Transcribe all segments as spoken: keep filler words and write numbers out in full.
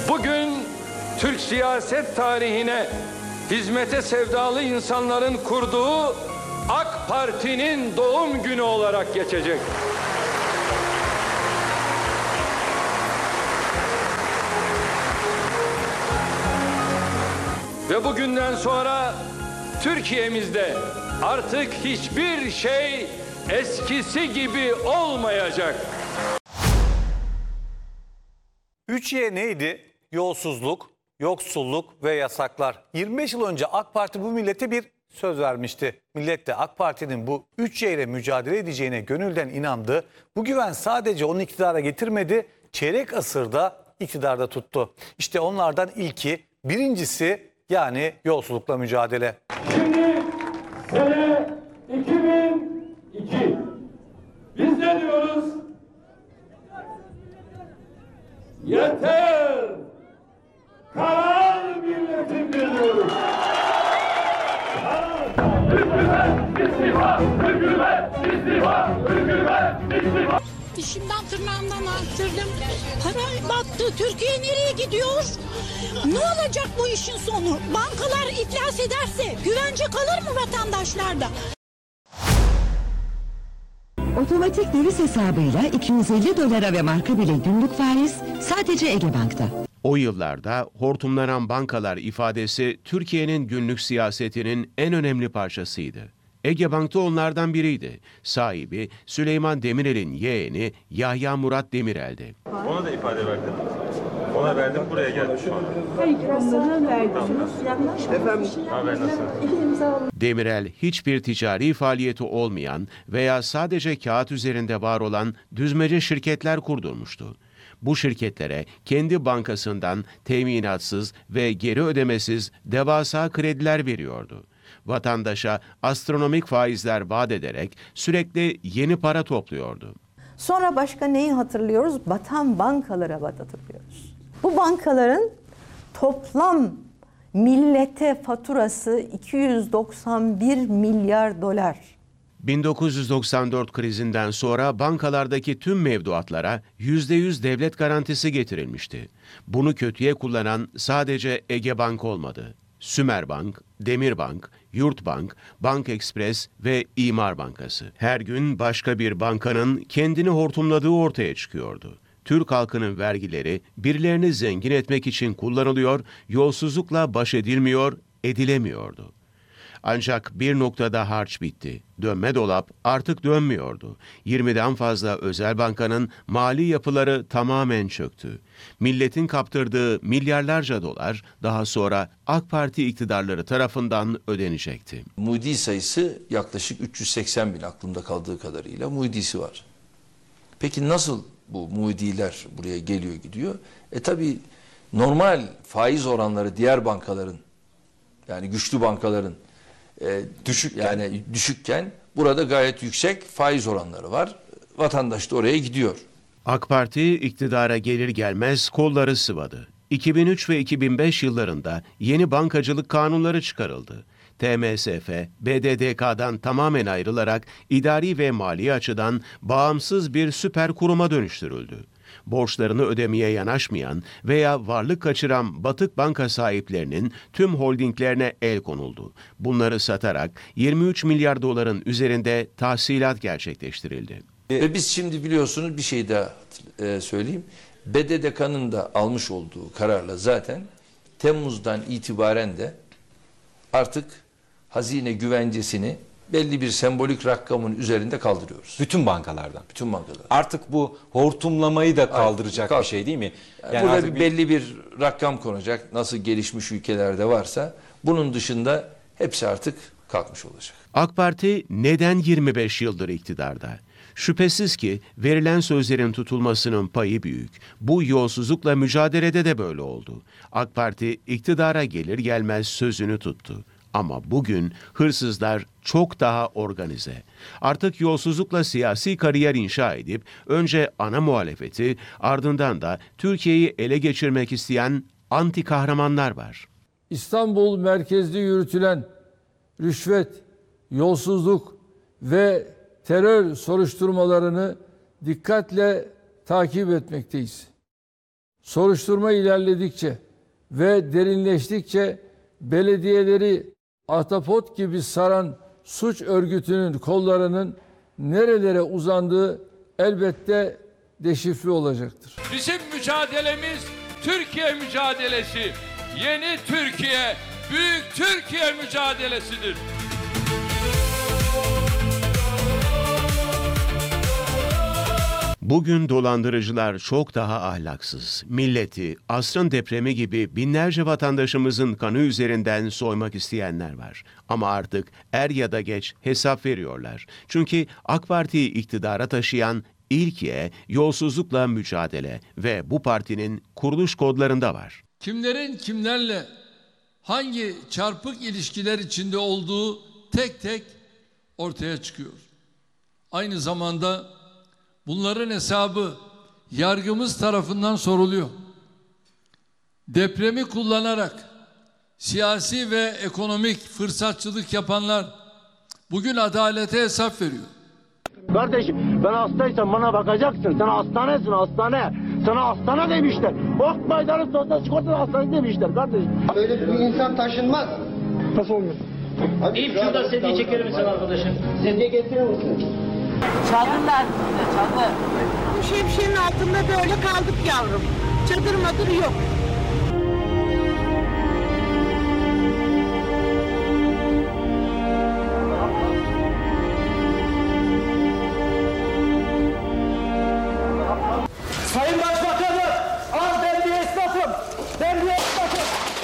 Bugün Türk siyaset tarihine hizmete sevdalı insanların kurduğu AK Parti'nin doğum günü olarak geçecek. Ve bugünden sonra Türkiye'mizde artık hiçbir şey eskisi gibi olmayacak. üç Y neydi? Yolsuzluk, yoksulluk ve yasaklar. yirmi beş yıl önce AK Parti bu millete bir söz vermişti. Millet de AK Parti'nin bu üç Y ile mücadele edeceğine gönülden inandı. Bu güven sadece onu iktidara getirmedi, çeyrek asırda iktidarda tuttu. İşte onlardan ilki, birincisi yani yolsuzlukla mücadele. Şimdi sene iki bin iki. Biz ne diyoruz? Yeter! Karar milletin diyoruz. Hükümet istifa! Hükümet istifa! Hükümet istifa! Dişimden tırnağımdan arttırdım. Para battı. Türkiye nereye gidiyor? Ne olacak bu işin sonu? Bankalar iflas ederse güvence kalır mı vatandaşlarda? Otomatik döviz hesabıyla iki yüz elli dolara ve marka bile günlük faiz sadece Ege Bank'ta. O yıllarda hortumlanan bankalar ifadesi Türkiye'nin günlük siyasetinin en önemli parçasıydı. Ege Bank'ta onlardan biriydi. Sahibi Süleyman Demirel'in yeğeni Yahya Murat Demirel'di. Ona da ifade verdim. Ona verdim, buraya geldim şu anda. Hayır, onlara verdiniz. Yanlış mı? Efendim? Haber nasıl? Demirel hiçbir ticari faaliyeti olmayan veya sadece kağıt üzerinde var olan düzmece şirketler kurdurmuştu. Bu şirketlere kendi bankasından teminatsız ve geri ödemesiz devasa krediler veriyordu. Vatandaşa astronomik faizler vaat ederek sürekli yeni para topluyordu. Sonra başka neyi hatırlıyoruz? Batan bankalara hatırlıyoruz. Bu bankaların toplam millete faturası iki yüz doksan bir milyar dolar. bin dokuz yüz doksan dört krizinden sonra bankalardaki tüm mevduatlara yüzde yüz devlet garantisi getirilmişti. Bunu kötüye kullanan sadece Ege Bank olmadı. Sümerbank, Demirbank, Yurtbank, Bank Ekspres ve İmar Bankası. Her gün başka bir bankanın kendini hortumladığı ortaya çıkıyordu. Türk halkının vergileri birilerini zengin etmek için kullanılıyor, yolsuzlukla baş edilmiyor, edilemiyordu. Ancak bir noktada harç bitti. Dönme dolap artık dönmüyordu. yirmiden fazla özel bankanın mali yapıları tamamen çöktü. Milletin kaptırdığı milyarlarca dolar daha sonra AK Parti iktidarları tarafından ödenecekti. Mudi sayısı yaklaşık üç yüz seksen bin aklımda kaldığı kadarıyla Mudi'si var. Peki nasıl bu Mudi'ler buraya geliyor gidiyor? E tabi normal faiz oranları diğer bankaların yani güçlü bankaların e, düşük yani düşükken burada gayet yüksek faiz oranları var. Vatandaş da oraya gidiyor. AK Parti iktidara gelir gelmez kolları sıvadı. iki bin üç ve iki bin beş yıllarında yeni bankacılık kanunları çıkarıldı. T M S F, B D D K'dan tamamen ayrılarak idari ve mali açıdan bağımsız bir süper kuruma dönüştürüldü. Borçlarını ödemeye yanaşmayan veya varlık kaçıran batık banka sahiplerinin tüm holdinglerine el konuldu. Bunları satarak yirmi üç milyar doların üzerinde tahsilat gerçekleştirildi. Ve biz şimdi biliyorsunuz bir şey daha e, söyleyeyim. B D D K'nın da almış olduğu kararla zaten Temmuz'dan itibaren de artık hazine güvencesini belli bir sembolik rakamın üzerinde kaldırıyoruz. Bütün bankalardan. Bütün bankalar. Artık bu hortumlamayı da kaldıracak Aynen. bir şey değil mi? Yani burada bir belli bir rakam konacak. Nasıl gelişmiş ülkelerde varsa bunun dışında hepsi artık kalkmış olacak. AK Parti neden yirmi beş yıldır iktidarda? Şüphesiz ki verilen sözlerin tutulmasının payı büyük. Bu yolsuzlukla mücadelede de böyle oldu. AK Parti iktidara gelir gelmez sözünü tuttu. Ama bugün hırsızlar çok daha organize. Artık yolsuzlukla siyasi kariyer inşa edip önce ana muhalefeti ardından da Türkiye'yi ele geçirmek isteyen anti kahramanlar var. İstanbul merkezli yürütülen rüşvet, yolsuzluk ve terör soruşturmalarını dikkatle takip etmekteyiz. Soruşturma ilerledikçe ve derinleştikçe belediyeleri ahtapot gibi saran suç örgütünün kollarının nerelere uzandığı elbette deşifre olacaktır. Bizim mücadelemiz Türkiye mücadelesi. Yeni Türkiye, büyük Türkiye mücadelesidir. Bugün dolandırıcılar çok daha ahlaksız. Milleti, asrın depremi gibi binlerce vatandaşımızın kanı üzerinden soymak isteyenler var. Ama artık er ya da geç hesap veriyorlar. Çünkü AK Parti'yi iktidara taşıyan İlkiye yolsuzlukla mücadele ve bu partinin kuruluş kodlarında var. Kimlerin kimlerle hangi çarpık ilişkiler içinde olduğu tek tek ortaya çıkıyor. Aynı zamanda bunların hesabı yargımız tarafından soruluyor. Depremi kullanarak siyasi ve ekonomik fırsatçılık yapanlar bugün adalete hesap veriyor. Kardeşim ben hastaysam bana bakacaksın. Sen hastanesin hastane. Sana hastane demişler. Ok Meydanı Sosyal Sigorta Hastanesi demişler kardeşim. Böyle bir insan taşınmaz. Nasıl olmuyor? İyi şurada sedye çeker misin arkadaşım? Sedye getirir misin? Çadırlar size çadır. Bu şemsiyenin altında böyle kaldık yavrum. Çadır madır yok. Sayın Başbakanım, al ben bir esnafım. Ben bir esnafım.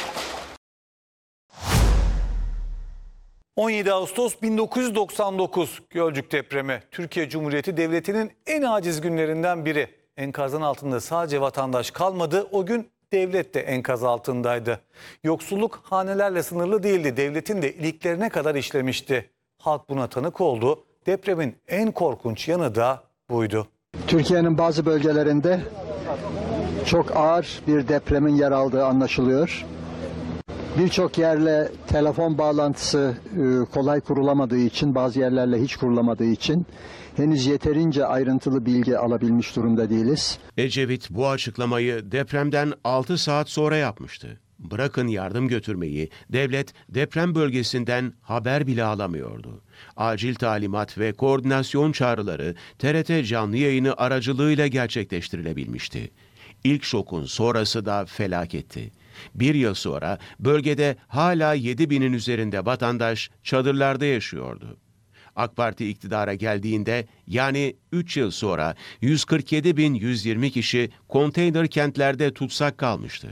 on yedi Ağustos bin dokuz yüz doksan dokuz Gölcük depremi. Türkiye Cumhuriyeti Devleti'nin en aciz günlerinden biri. Enkazın altında sadece vatandaş kalmadı. O gün devlet de enkaz altındaydı. Yoksulluk hanelerle sınırlı değildi. Devletin de iliklerine kadar işlemişti. Halk buna tanık oldu. Depremin en korkunç yanı da buydu. Türkiye'nin bazı bölgelerinde çok ağır bir depremin yer aldığı anlaşılıyor. Birçok yerle telefon bağlantısı kolay kurulamadığı için, bazı yerlerle hiç kurulamadığı için henüz yeterince ayrıntılı bilgi alabilmiş durumda değiliz. Ecevit bu açıklamayı depremden altı saat sonra yapmıştı. Bırakın yardım götürmeyi, devlet deprem bölgesinden haber bile alamıyordu. Acil talimat ve koordinasyon çağrıları T R T canlı yayını aracılığıyla gerçekleştirilebilmişti. İlk şokun sonrası da felaketti. Bir yıl sonra bölgede hala yedi binin üzerinde vatandaş çadırlarda yaşıyordu. AK Parti iktidara geldiğinde yani üç yıl sonra yüz kırk yedi bin yüz yirmi kişi konteyner kentlerde tutsak kalmıştı.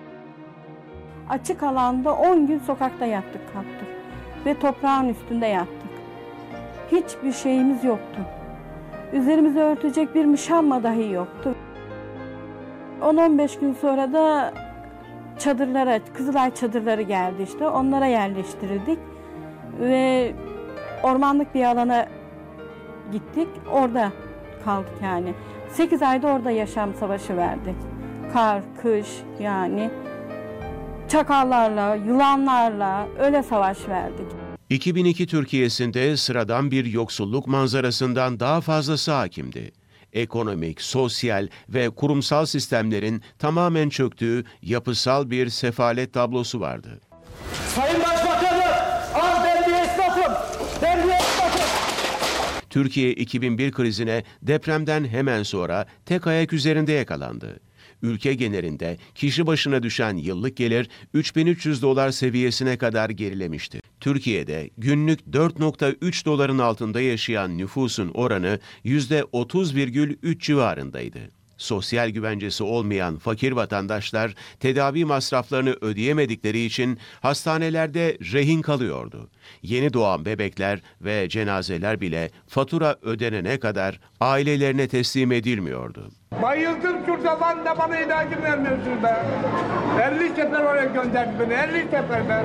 Açık alanda on gün sokakta yattık kalktık ve toprağın üstünde yattık. Hiçbir şeyimiz yoktu. Üzerimizi örtecek bir muşamba dahi yoktu. on on beş gün sonra da çadırlara, Kızılay çadırları geldi işte. Onlara yerleştirildik ve ormanlık bir alana gittik. Orada kaldık yani. sekiz ayda orada yaşam savaşı verdik. Kar, kış yani. Çakallarla, yılanlarla öyle savaş verdik. iki bin iki Türkiye'sinde sıradan bir yoksulluk manzarasından daha fazlası hakimdi. Ekonomik, sosyal ve kurumsal sistemlerin tamamen çöktüğü yapısal bir sefalet tablosu vardı. Sayın Başbakanım, al ben bir esnafım. Ben bir esnafım. Türkiye iki bin bir krizine depremden hemen sonra tek ayak üzerinde yakalandı. Ülke genelinde kişi başına düşen yıllık gelir üç bin üç yüz dolar seviyesine kadar gerilemişti. Türkiye'de günlük dört nokta üç doların altında yaşayan nüfusun oranı yüzde otuz virgül üç civarındaydı. Sosyal güvencesi olmayan fakir vatandaşlar tedavi masraflarını ödeyemedikleri için hastanelerde rehin kalıyordu. Yeni doğan bebekler ve cenazeler bile fatura ödenene kadar ailelerine teslim edilmiyordu. Bayıldım şurada lan da bana ilacı vermiyorsun be. elli sefer oraya gönderdi beni, elli sefer be.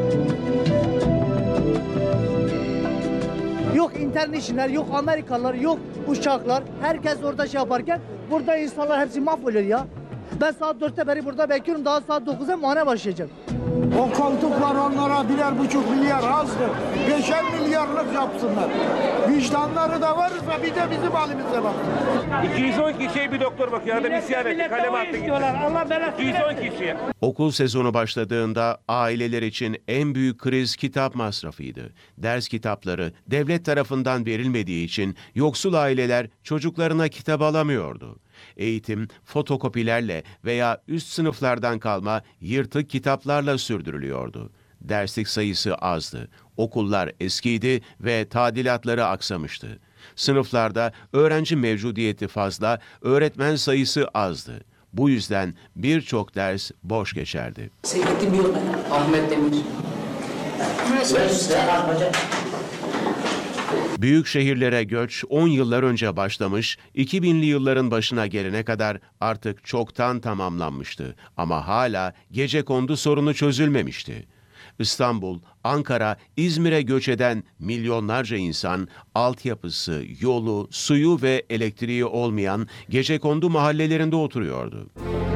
Yok international, yok Amerikalılar, yok uçaklar. Herkes orada şey yaparken burada insanlar hepsi mahvoluyor ya. Ben saat dörtte beri burada bekliyorum. Daha saat dokuzda muayene başlayacak. O koltuklar onlara birer buçuk milyar azdır. Beşer milyarlık yapsınlar. Vicdanları da varsa bir de bizim halimize baksın. iki yüz on kişiye bir doktor bakıyor. Arada bir isyan etti. Kalem attı gitti. Allah belasını iki yüz on kişiye. Okul sezonu başladığında aileler için en büyük kriz kitap masrafıydı. Ders kitapları devlet tarafından verilmediği için yoksul aileler çocuklarına kitap alamıyordu. Eğitim fotokopilerle veya üst sınıflardan kalma yırtık kitaplarla sürdürülüyordu. Derslik sayısı azdı. Okullar eskiydi ve tadilatları aksamıştı. Sınıflarda öğrenci mevcudiyeti fazla, öğretmen sayısı azdı. Bu yüzden birçok ders boş geçerdi. Seyfettin Yılmaz, Ahmet Demir. Büyük şehirlere göç on yıllar önce başlamış, iki binli yılların başına gelene kadar artık çoktan tamamlanmıştı. Ama hala gecekondu sorunu çözülmemişti. İstanbul, Ankara, İzmir'e göç eden milyonlarca insan, altyapısı, yolu, suyu ve elektriği olmayan gecekondu mahallelerinde oturuyordu.